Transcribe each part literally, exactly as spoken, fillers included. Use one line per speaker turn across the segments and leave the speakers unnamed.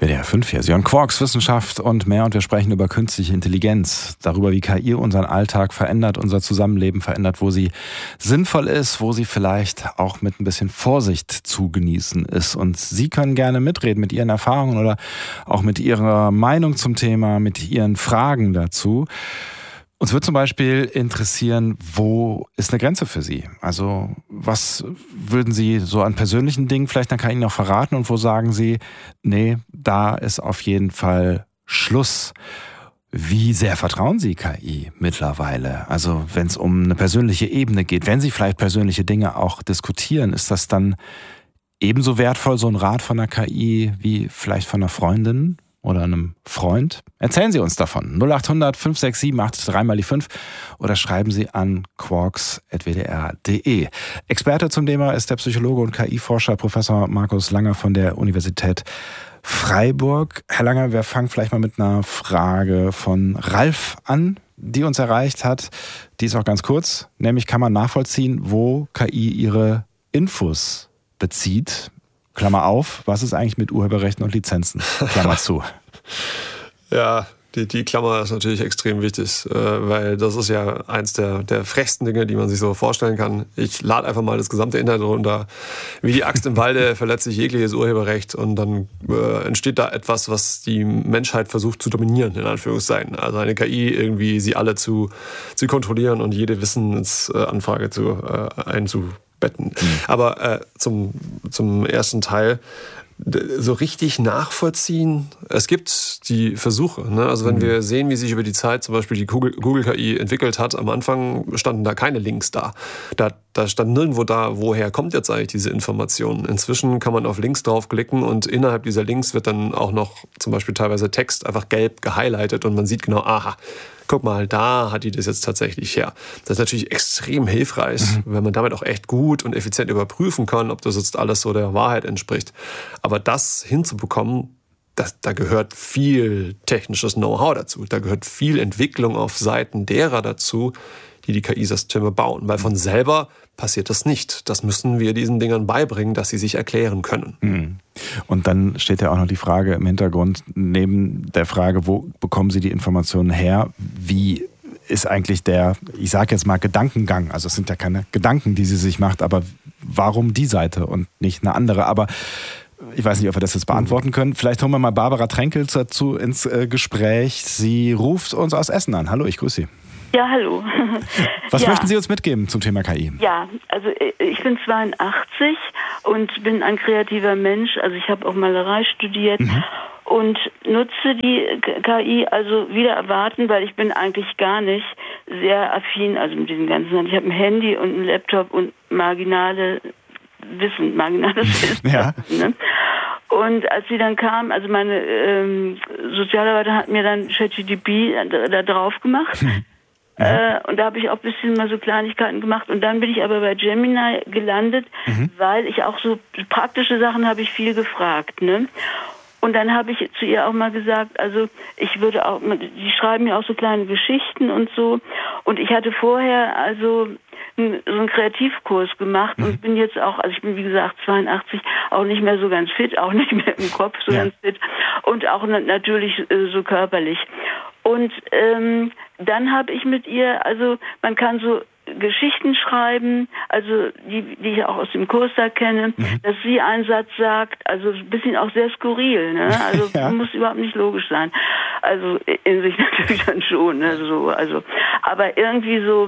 W D R fünf hier. Sie hören Quarks, Wissenschaft und mehr und wir sprechen über künstliche Intelligenz, darüber, wie K I unseren Alltag verändert, unser Zusammenleben verändert, wo sie sinnvoll ist, wo sie vielleicht auch mit ein bisschen Vorsicht zu genießen ist. Und Sie können gerne mitreden mit Ihren Erfahrungen oder auch mit Ihrer Meinung zum Thema, mit Ihren Fragen dazu. Uns würde zum Beispiel interessieren, wo ist eine Grenze für Sie? Also was würden Sie so an persönlichen Dingen vielleicht an K I noch verraten und wo sagen Sie, nee, da ist auf jeden Fall Schluss? Wie sehr vertrauen Sie K I mittlerweile? Also wenn es um eine persönliche Ebene geht, wenn Sie vielleicht persönliche Dinge auch diskutieren, ist das dann ebenso wertvoll, so ein Rat von einer K I, wie vielleicht von einer Freundin? Oder einem Freund? Erzählen Sie uns davon. null acht hundert fünf sechs sieben acht drei mal die fünf oder schreiben Sie an quarks punkt w d r punkt d e. Experte zum Thema ist der Psychologe und K I-Forscher Professor Markus Langer von der Universität Freiburg. Herr Langer, wir fangen vielleicht mal mit einer Frage von Ralf an, die uns erreicht hat. Die ist auch ganz kurz. Nämlich, kann man nachvollziehen, wo K I ihre Infos bezieht? Klammer auf, was ist eigentlich mit Urheberrechten und Lizenzen? Klammer zu.
Ja, die, die Klammer ist natürlich extrem wichtig, weil das ist ja eins der, der frechsten Dinge, die man sich so vorstellen kann. Ich lade einfach mal das gesamte Internet runter. Wie die Axt im Walde verletze ich jegliches Urheberrecht und dann äh, entsteht da etwas, was die Menschheit versucht zu dominieren, in Anführungszeichen. Also eine K I irgendwie sie alle zu, zu kontrollieren und jede Wissensanfrage zu, äh, einzubauen. Betten. Mhm. Aber äh, zum, zum ersten Teil, so richtig nachvollziehen, es gibt die Versuche. Ne? Also wenn mhm. wir sehen, wie sich über die Zeit zum Beispiel die Google, Google K I entwickelt hat, am Anfang standen da keine Links da. Da, da stand nirgendwo da, woher kommt jetzt eigentlich diese Information. Inzwischen kann man auf Links draufklicken und innerhalb dieser Links wird dann auch noch zum Beispiel teilweise Text einfach gelb gehighlightet und man sieht genau, aha, guck mal, da hat die das jetzt tatsächlich her. Das ist natürlich extrem hilfreich, mhm. wenn man damit auch echt gut und effizient überprüfen kann, ob das jetzt alles so der Wahrheit entspricht. Aber das hinzubekommen, das, da gehört viel technisches Know-how dazu. Da gehört viel Entwicklung auf Seiten derer dazu, die die K I-Systeme bauen. Weil von selber passiert das nicht. Das müssen wir diesen Dingern beibringen, dass sie sich erklären können.
Mhm. Und dann steht ja auch noch die Frage im Hintergrund, neben der Frage, wo bekommen Sie die Informationen her, wie ist eigentlich der, ich sage jetzt mal, Gedankengang, also es sind ja keine Gedanken, die sie sich macht, aber warum die Seite und nicht eine andere? Aber ich weiß nicht, ob wir das jetzt beantworten können. Vielleicht holen wir mal Barbara Trenkel dazu ins Gespräch. Sie ruft uns aus Essen an. Hallo, ich grüße Sie.
Ja, hallo.
Was
ja.
möchten Sie uns mitgeben zum Thema K I?
Ja, also ich bin zweiundachtzig und bin ein kreativer Mensch. Also ich habe auch Malerei studiert mhm. und nutze die K I also wieder erwarten, weil ich bin eigentlich gar nicht sehr affin, also mit diesen ganzen. Ich habe ein Handy und einen Laptop und marginale Wissen, marginales Wissen.
Ja.
Ne? Und als sie dann kam, also meine ähm, Sozialarbeiter hat mir dann ChatGPT da, da drauf gemacht. Mhm. Äh, und da habe ich auch ein bisschen mal so Kleinigkeiten gemacht. Und dann bin ich aber bei Gemini gelandet, mhm. weil ich auch so praktische Sachen habe ich viel gefragt. Ne? Und dann habe ich zu ihr auch mal gesagt, also ich würde auch, die schreiben ja auch so kleine Geschichten und so. Und ich hatte vorher also so einen Kreativkurs gemacht mhm. und bin jetzt auch, also ich bin wie gesagt zweiundachtzig, auch nicht mehr so ganz fit, auch nicht mehr im Kopf so ja. ganz fit und auch natürlich äh, so körperlich. Und ähm, dann habe ich mit ihr, also man kann so Geschichten schreiben, also die, die ich auch aus dem Kurs da kenne, mhm. dass sie einen Satz sagt, also ein bisschen auch sehr skurril, ne? Also ja. muss überhaupt nicht logisch sein. Also in sich natürlich dann schon, ne? So, also, aber irgendwie so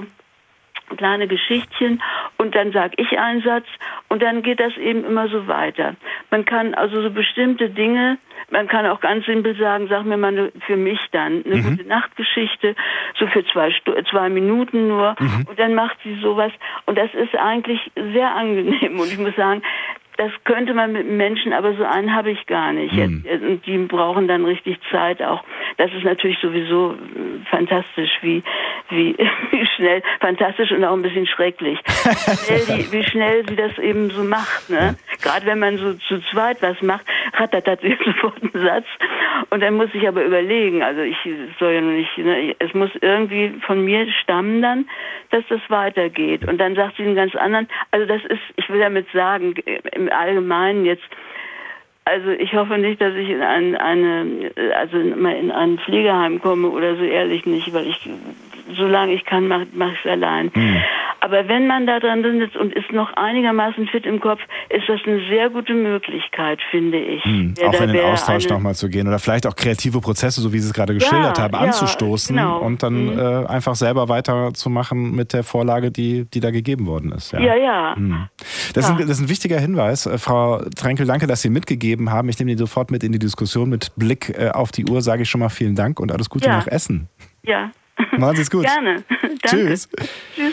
kleine Geschichtchen und dann sage ich einen Satz und dann geht das eben immer so weiter. Man kann also so bestimmte Dinge, man kann auch ganz simpel sagen, sag mir mal eine, für mich dann eine mhm. gute Nachtgeschichte, so für zwei, zwei Minuten nur mhm. und dann macht sie sowas und das ist eigentlich sehr angenehm und ich muss sagen, das könnte man mit Menschen, aber so einen habe ich gar nicht. Mhm. Und die brauchen dann richtig Zeit auch. Das ist natürlich sowieso fantastisch, wie, wie, wie schnell, fantastisch und auch ein bisschen schrecklich. Wie schnell, die, wie schnell sie das eben so macht, ne? Ja. Gerade wenn man so zu zweit was macht, rattert sie sofort einen Satz. Und dann muss ich aber überlegen, also ich soll ja noch nicht, ne, es muss irgendwie von mir stammen dann, dass das weitergeht. Und dann sagt sie einen ganz anderen, also das ist, ich will damit sagen, im Allgemeinen jetzt, Also ich hoffe nicht, dass ich in ein, eine, also mal in ein Pflegeheim komme oder so, ehrlich nicht, weil ich, solange ich kann, mache mach ich es allein. Mhm. Aber wenn man da dran sitzt und ist noch einigermaßen fit im Kopf, ist das eine sehr gute Möglichkeit, finde ich.
Mhm. Auch in den Austausch nochmal zu gehen oder vielleicht auch kreative Prozesse, so wie Sie es gerade geschildert ja, haben, anzustoßen ja, genau. und dann mhm. äh, einfach selber weiterzumachen mit der Vorlage, die, die da gegeben worden ist. Ja,
ja. ja.
Mhm. Das, ja. Ist ein, das ist ein wichtiger Hinweis. Frau Tränkel, danke, dass Sie mitgegeben haben. Ich nehme den sofort mit in die Diskussion. Mit Blick äh, auf die Uhr sage ich schon mal vielen Dank und alles Gute ja. nach Essen.
Ja.
Machen Sie es gut.
Gerne. Danke.
Tschüss.
Tschüss.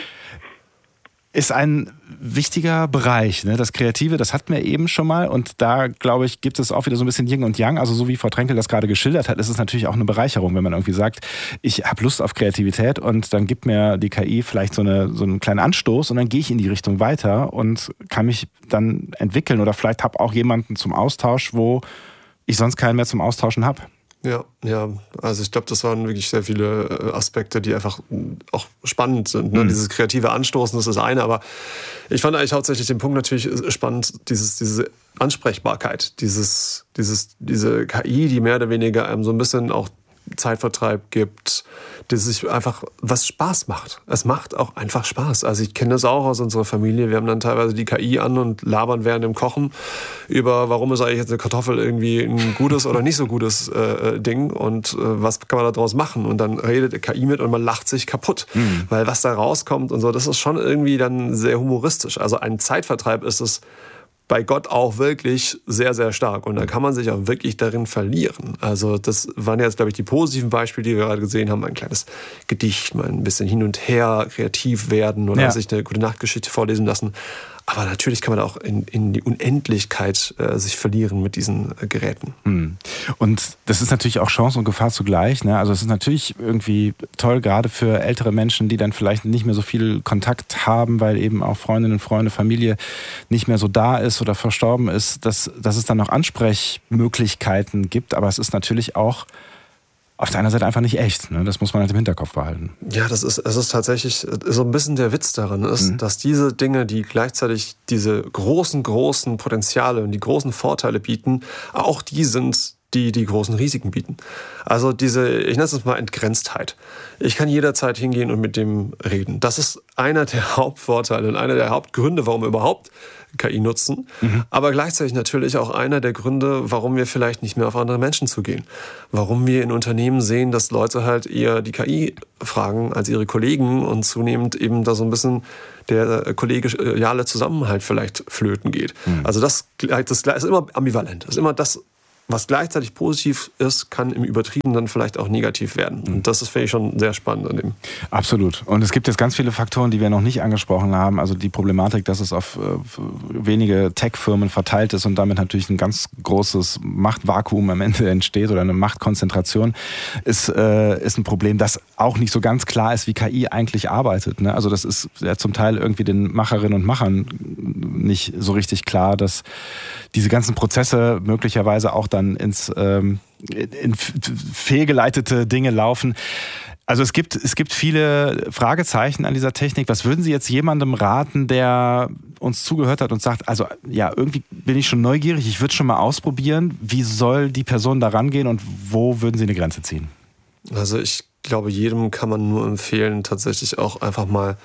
Ist ein wichtiger Bereich, ne? Das Kreative, das hatten wir eben schon mal und da, glaube ich, gibt es auch wieder so ein bisschen Yin und Yang, also so wie Frau Tränkel das gerade geschildert hat, ist es natürlich auch eine Bereicherung, wenn man irgendwie sagt, ich habe Lust auf Kreativität und dann gibt mir die K I vielleicht so, eine, so einen kleinen Anstoß und dann gehe ich in die Richtung weiter und kann mich dann entwickeln oder vielleicht habe auch jemanden zum Austausch, wo ich sonst keinen mehr zum Austauschen habe.
Ja, ja, also ich glaube, das waren wirklich sehr viele Aspekte, die einfach auch spannend sind. Ne? Mhm. Dieses kreative Anstoßen, das ist das eine, aber ich fand eigentlich hauptsächlich den Punkt natürlich spannend, dieses, diese Ansprechbarkeit, dieses, dieses, diese K I, die mehr oder weniger einem so ein bisschen auch Zeitvertreib gibt, die sich einfach was Spaß macht. Es macht auch einfach Spaß. Also ich kenne das auch aus unserer Familie. Wir haben dann teilweise die K I an und labern während dem Kochen über, warum ist eigentlich jetzt eine Kartoffel irgendwie ein gutes oder nicht so gutes äh, Ding und äh, was kann man daraus machen? Und dann redet die K I mit und man lacht sich kaputt. Mhm. Weil was da rauskommt und so, das ist schon irgendwie dann sehr humoristisch. Also ein Zeitvertreib ist es bei Gott auch wirklich sehr, sehr stark. Und da kann man sich auch wirklich darin verlieren. Also das waren jetzt, glaube ich, die positiven Beispiele, die wir gerade gesehen haben. Ein kleines Gedicht, mal ein bisschen hin und her kreativ werden oder ja. sich eine gute Nachtgeschichte vorlesen lassen. Aber natürlich kann man auch in, in die Unendlichkeit äh, sich verlieren mit diesen äh, Geräten.
Hm. Und das ist natürlich auch Chance und Gefahr zugleich. Ne? Also es ist natürlich irgendwie toll, gerade für ältere Menschen, die dann vielleicht nicht mehr so viel Kontakt haben, weil eben auch Freundinnen, Freunde, Familie nicht mehr so da ist oder verstorben ist, dass, dass es dann noch Ansprechmöglichkeiten gibt. Aber es ist natürlich auch auf der anderen Seite einfach nicht echt. Ne? Das muss man halt im Hinterkopf behalten.
Ja, das ist, es ist tatsächlich so ein bisschen der Witz daran, ist, mhm. dass diese Dinge, die gleichzeitig diese großen, großen Potenziale und die großen Vorteile bieten, auch die sind, die die großen Risiken bieten. Also diese, ich nenne es mal Entgrenztheit. Ich kann jederzeit hingehen und mit dem reden. Das ist einer der Hauptvorteile und einer der Hauptgründe, warum wir überhaupt K I nutzen, mhm. aber gleichzeitig natürlich auch einer der Gründe, warum wir vielleicht nicht mehr auf andere Menschen zugehen. Warum wir in Unternehmen sehen, dass Leute halt eher die K I fragen als ihre Kollegen und zunehmend eben da so ein bisschen der kollegiale Zusammenhalt vielleicht flöten geht. Mhm. Also das, das ist immer ambivalent. Das ist immer das, was gleichzeitig positiv ist, kann im Übertriebenen vielleicht auch negativ werden. Und das ist, finde ich, schon sehr spannend an dem.
Absolut. Und es gibt jetzt ganz viele Faktoren, die wir noch nicht angesprochen haben. Also die Problematik, dass es auf äh, wenige Tech-Firmen verteilt ist und damit natürlich ein ganz großes Machtvakuum am Ende entsteht oder eine Machtkonzentration, ist, äh, ist ein Problem, das auch nicht so ganz klar ist, wie K I eigentlich arbeitet. Ne? Also das ist ja zum Teil irgendwie den Macherinnen und Machern nicht so richtig klar, dass diese ganzen Prozesse möglicherweise auch dann ins ähm, in fehlgeleitete Dinge laufen. Also es gibt, es gibt viele Fragezeichen an dieser Technik. Was würden Sie jetzt jemandem raten, der uns zugehört hat und sagt, also ja, irgendwie bin ich schon neugierig, ich würde schon mal ausprobieren. Wie soll die Person da rangehen und wo würden Sie eine Grenze ziehen?
Also ich glaube, jedem kann man nur empfehlen, tatsächlich auch einfach mal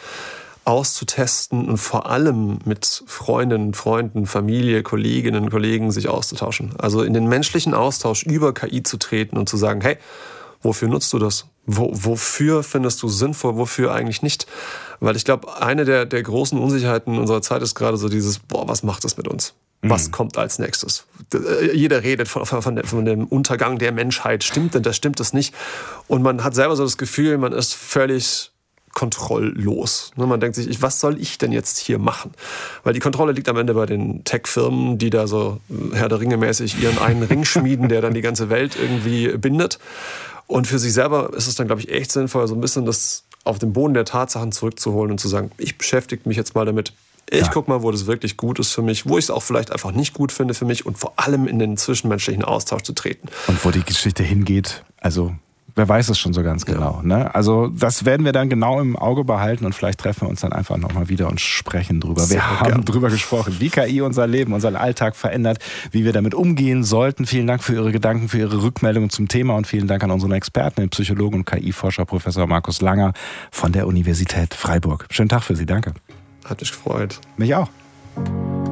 auszutesten und vor allem mit Freundinnen, Freunden, Familie, Kolleginnen, Kollegen sich auszutauschen. Also in den menschlichen Austausch über K I zu treten und zu sagen, hey, wofür nutzt du das? Wo, wofür findest du sinnvoll, wofür eigentlich nicht? Weil ich glaube, eine der, der großen Unsicherheiten unserer Zeit ist gerade so dieses, boah, was macht das mit uns? Was mhm. kommt als nächstes? Jeder redet von, von, von dem Untergang der Menschheit. Stimmt denn das, stimmt das nicht? Und man hat selber so das Gefühl, man ist völlig kontrolllos. Man denkt sich, was soll ich denn jetzt hier machen? Weil die Kontrolle liegt am Ende bei den Tech-Firmen, die da so Herr der Ringe mäßig ihren einen Ring schmieden, der dann die ganze Welt irgendwie bindet. Und für sich selber ist es dann, glaube ich, echt sinnvoll, so ein bisschen das auf den Boden der Tatsachen zurückzuholen und zu sagen, ich beschäftige mich jetzt mal damit. Ich ja. gucke mal, wo das wirklich gut ist für mich, wo ich es auch vielleicht einfach nicht gut finde für mich und vor allem in den zwischenmenschlichen Austausch zu treten.
Und wo die Geschichte hingeht, also Wer weiß es schon so ganz genau. Ja. Ne? Also das werden wir dann genau im Auge behalten und vielleicht treffen wir uns dann einfach nochmal wieder und sprechen drüber. Wir Sehr haben gern. drüber gesprochen, wie K I unser Leben, unseren Alltag verändert, wie wir damit umgehen sollten. Vielen Dank für Ihre Gedanken, für Ihre Rückmeldungen zum Thema und vielen Dank an unseren Experten, den Psychologen und K I-Forscher Professor Markus Langer von der Universität Freiburg. Schönen Tag für Sie, danke.
Hat mich gefreut.
Mich auch.